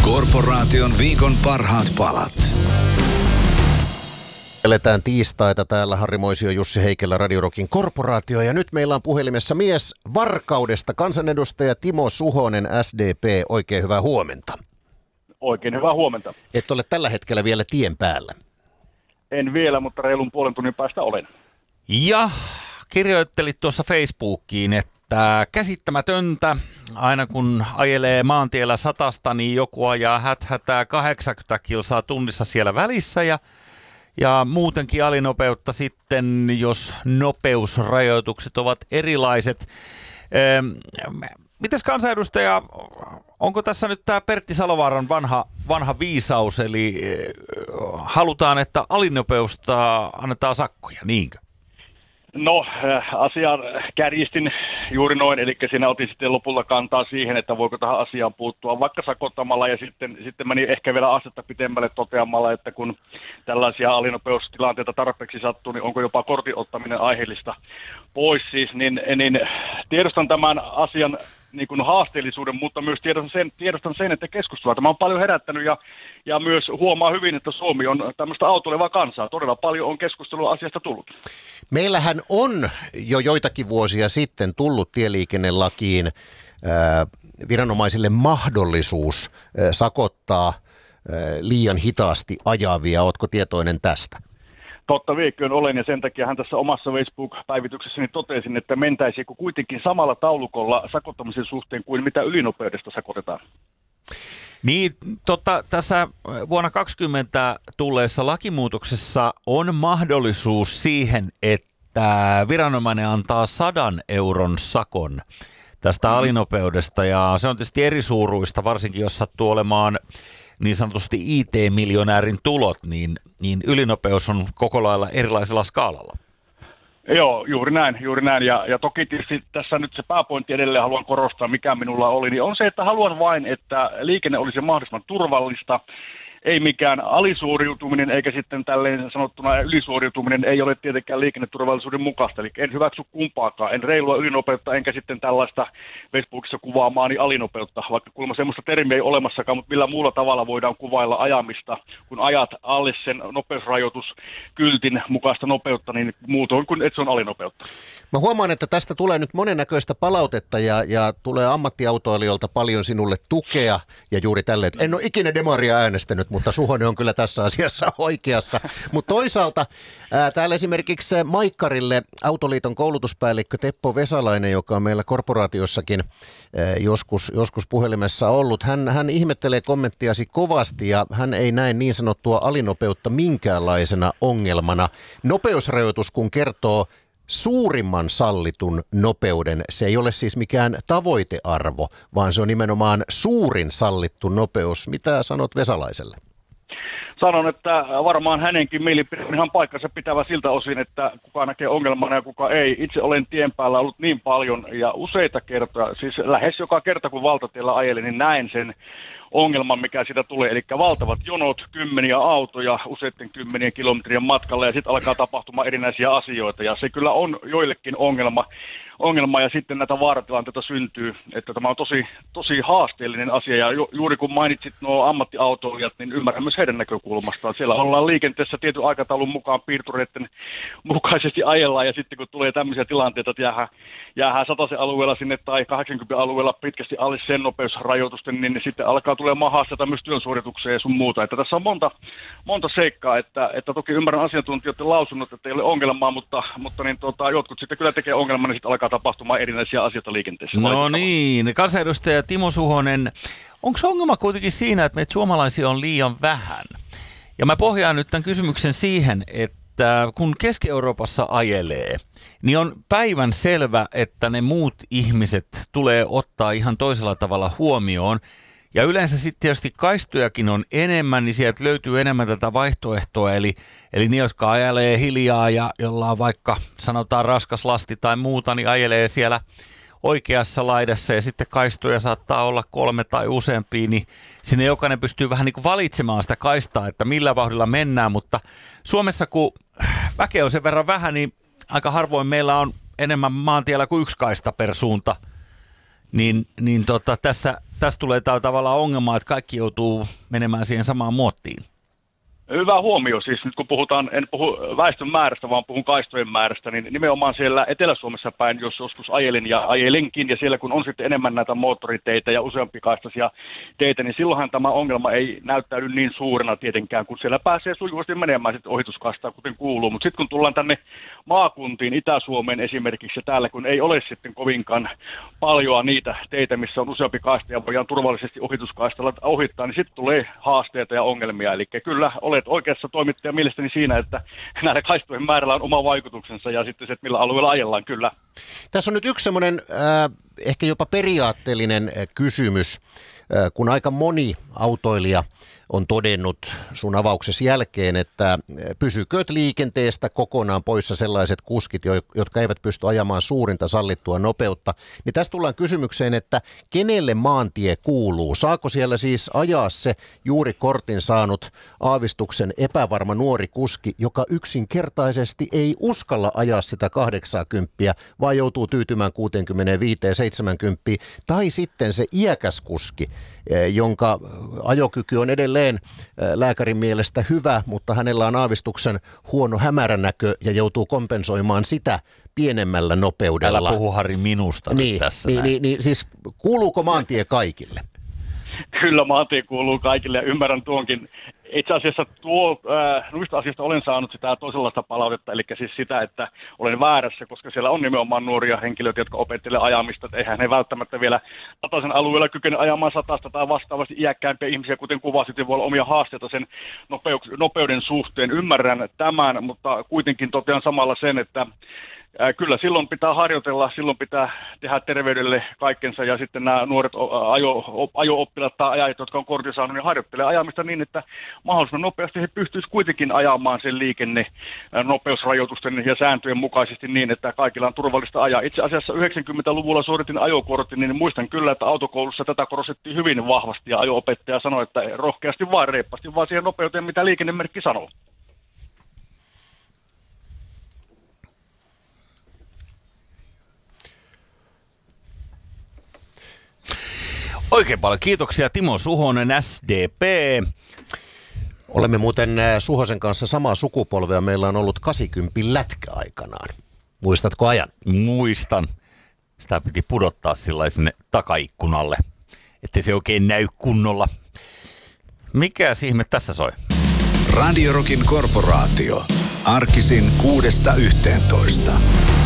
Korporaation viikon parhaat palat. Eletään tiistaita. Täällä Harri Moisio, Jussi Heikelä, Radio Rockin Korporaatio. Ja nyt meillä on puhelimessa mies Varkaudesta, kansanedustaja Timo Suhonen, SDP. Oikein hyvää huomenta. Oikein hyvää huomenta. Et ole tällä hetkellä vielä tien päällä. En vielä, mutta reilun puolen tunnin päästä olen. Ja kirjoittelit tuossa Facebookiin, että käsittämätöntä, aina kun ajelee maantiellä 100, niin joku ajaa häthätää 80 kilsaa tunnissa siellä välissä ja muutenkin alinopeutta sitten, jos nopeusrajoitukset ovat erilaiset. Mites kansanedustaja, onko tässä nyt tämä Pertti Salovaaran vanha viisaus, eli halutaan, että alinopeusta annetaan sakkoja, niinkö? No, asian kärjistin juuri noin, eli siinä otin sitten lopulta kantaa siihen, että voiko tähän asiaan puuttua vaikka sakottamalla, ja sitten meni ehkä vielä astetta pitemmälle toteamalla, että kun tällaisia alinopeustilanteita tarpeeksi sattuu, niin onko jopa kortin ottaminen aiheellista pois siis, niin tiedostan tämän asian niin kuin haasteellisuuden, mutta myös tiedostan sen, että keskustelua tämä on paljon herättänyt ja myös huomaa hyvin, että Suomi on tämmöistä autoilevaa kansaa. Todella paljon on keskustelua asiasta tullut. Meillähän on jo joitakin vuosia sitten tullut tieliikennelakiin viranomaisille mahdollisuus sakottaa liian hitaasti ajavia. Ootko tietoinen tästä? Totta vieköön olen, ja sen takia hän tässä omassa Facebook-päivityksessäni totesin, että mentäisiin kuitenkin samalla taulukolla sakottamisen suhteen kuin mitä ylinopeudesta sakotetaan. Niin, tässä vuonna 2020 tulleessa lakimuutoksessa on mahdollisuus siihen, että viranomainen antaa 100 euron sakon tästä alinopeudesta, ja se on tietysti eri suuruista, varsinkin jos sattuu olemaan niin sanotusti IT-miljonäärin tulot, niin ylinopeus on koko lailla erilaisella skaalalla. Joo, juuri näin. Ja toki tietysti tässä nyt se pääpointti edelleen haluan korostaa, mikä minulla oli, niin on se, että haluan vain, että liikenne olisi mahdollisimman turvallista. Ei mikään alisuoriutuminen eikä sitten tälleen sanottuna ylisuoriutuminen ei ole tietenkään liikenneturvallisuuden mukaista. Eli en hyväksy kumpaakaan, en reilua ylinopeutta enkä sitten tällaista Facebookissa kuvaamaani alinopeutta, vaikka kuulemma semmoista termiä ei olemassakaan, mutta millä muulla tavalla voidaan kuvailla ajamista, kun ajat alle sen nopeusrajoituskyltin mukaista nopeutta, niin muutoin kuin että se on alinopeutta. Mä huomaan, että tästä tulee nyt monennäköistä palautetta ja tulee ammattiautoilijoilta paljon sinulle tukea ja juuri tälleen, että en ole ikinä demaria äänestänyt, mutta Suhonen on kyllä tässä asiassa oikeassa. Mutta toisaalta täällä esimerkiksi Maikkarille Autoliiton koulutuspäällikkö Teppo Vesalainen, joka on meillä korporaatiossakin joskus puhelimessa ollut, hän ihmettelee kommenttiasi kovasti ja hän ei näe niin sanottua alinopeutta minkäänlaisena ongelmana. Nopeusrajoitus kun kertoo suurimman sallitun nopeuden, se ei ole siis mikään tavoitearvo, vaan se on nimenomaan suurin sallittu nopeus. Mitä sanot Vesalaiselle? Sanon, että varmaan hänenkin mielipide on ihan paikkansa pitävä siltä osin, että kuka näkee ongelmana ja kuka ei. Itse olen tien päällä ollut niin paljon ja useita kertoja, siis lähes joka kerta kun valtatiellä ajelin, niin näen sen ongelman, mikä siitä tulee. Eli valtavat jonot, kymmeniä autoja, useiden kymmenien kilometrien matkalla ja sitten alkaa tapahtumaan erinäisiä asioita. Ja se kyllä on joillekin ongelma ja sitten näitä vaaratilanteita syntyy, että tämä on tosi haasteellinen asia ja juuri kun mainitsit nuo ammattiautoilijat, niin ymmärrän myös heidän näkökulmastaan. Siellä ollaan liikenteessä tietyn aikataulun mukaan piirtureiden mukaisesti ajellaan ja sitten kun tulee tämmöisiä tilanteita, että jäähän 100 alueella sinne tai 80 alueella pitkästi alle sen nopeusrajoitusten, niin sitten alkaa tulemaan haasteita myös työn suoritukseen ja sun muuta. Että tässä on monta seikkaa, että toki ymmärrän asiantuntijoiden lausunnot, että ei ole ongelmaa, mutta niin jotkut sitten kyllä tekee ongelmaa, niin sitten alkaa tapahtumaan erinäisiä asioita liikenteessä. No niin, kansanedustaja Timo Suhonen, onko ongelma kuitenkin siinä, että meitä suomalaisia on liian vähän? Ja mä pohjaan nyt tämän kysymyksen siihen, että kun Keski-Euroopassa ajelee, niin on päivän selvä, että ne muut ihmiset tulee ottaa ihan toisella tavalla huomioon. Ja yleensä sitten tietysti kaistojakin on enemmän, niin sieltä löytyy enemmän tätä vaihtoehtoa, eli ne, jotka ajelee hiljaa ja jolla on vaikka sanotaan raskas lasti tai muuta, niin ajelee siellä oikeassa laidassa ja sitten kaistoja saattaa olla 3 tai useampia, niin sinne jokainen pystyy vähän niin kuin valitsemaan sitä kaistaa, että millä vauhdilla mennään, mutta Suomessa kun väkeä on sen verran vähän, niin aika harvoin meillä on enemmän maantiellä kuin 1 kaista per suunta, niin tässä tässä tulee tavallaan ongelma, että kaikki joutuu menemään siihen samaan muottiin. Hyvä huomio, siis nyt kun puhutaan, en puhu väestön määrästä, vaan puhun kaistojen määrästä, niin nimenomaan siellä Etelä-Suomessa päin, jos joskus ajelin ja ajelinkin, ja siellä kun on sitten enemmän näitä moottoriteitä ja useampi kaistaisia teitä, niin silloinhan tämä ongelma ei näyttäydy niin suurena tietenkään, kun siellä pääsee sujuvasti menemään sitten ohituskaistaa, kuten kuuluu. Mutta sitten kun tullaan tänne maakuntiin, Itä-Suomeen esimerkiksi, ja täällä kun ei ole sitten kovinkaan paljon niitä teitä, missä on useampi kaista ja voidaan turvallisesti ohituskaistalla ohittaa, niin sitten tulee haasteita ja ongelmia. Eli kyllä olet oikeassa toimittaja mielestäni siinä, että näillä kaistojen määrällä on oma vaikutuksensa ja sitten se, että millä alueella ajellaan, kyllä. Tässä on nyt yksi semmoinen ehkä jopa periaatteellinen kysymys, kun aika moni autoilija on todennut sun avauksesi jälkeen, että pysykööt liikenteestä kokonaan poissa sellaiset kuskit, jotka eivät pysty ajamaan suurinta sallittua nopeutta. Niin tässä tullaan kysymykseen, että kenelle maantie kuuluu? Saako siellä siis ajaa se juuri kortin saanut aavistuksen epävarma nuori kuski, joka yksinkertaisesti ei uskalla ajaa sitä 80, vaan joutuu tyytymään 65-70, tai sitten se iäkäs kuski, jonka ajokyky on edelleen lääkärin mielestä hyvä, mutta hänellä on aavistuksen huono hämäränäkö ja joutuu kompensoimaan sitä pienemmällä nopeudella. Älä puhu Harri minusta nyt tässä. Niin, siis kuuluuko maantie kaikille? Kyllä maantie kuuluu kaikille ja ymmärrän tuonkin. Itse asiassa noista asioista olen saanut sitä toisenlaista palautetta, eli siis sitä, että olen väärässä, koska siellä on nimenomaan nuoria henkilöitä, jotka opettelee ajamista, että eihän he välttämättä vielä sataisen alueella kykene ajamaan satasta tai vastaavasti iäkkäämpiä ihmisiä, kuten kuvasit, voi olla omia haasteita sen nopeuden suhteen. Ymmärrän tämän, mutta kuitenkin totean samalla sen, että kyllä silloin pitää harjoitella, silloin pitää tehdä terveydelle kaikkensa ja sitten nämä nuoret ajo-oppilaat tai ajajat, jotka on kortin saanut, niin harjoittelee ajamista niin, että mahdollisimman nopeasti he pystyisivät kuitenkin ajamaan sen nopeusrajoitusten ja sääntöjen mukaisesti niin, että kaikilla on turvallista ajaa. Itse asiassa 90-luvulla suoritin ajokortin, niin muistan kyllä, että autokoulussa tätä korostettiin hyvin vahvasti ja ajo-opettaja sanoi, että rohkeasti vaan reippaasti vaan siihen nopeuteen, mitä liikennemerkki sanoo. Oikein paljon kiitoksia Timo Suhonen, SDP. Olemme muuten Suhosen kanssa samaa sukupolvea. Meillä on ollut 80 lätkä aikanaan. Muistatko ajan? Muistan. Sitä piti pudottaa sinne takaikkunalle, ettei se oikein näy kunnolla. Mikä ihme tässä soi? Radio Rockin korporaatio. Arkisin 6–11.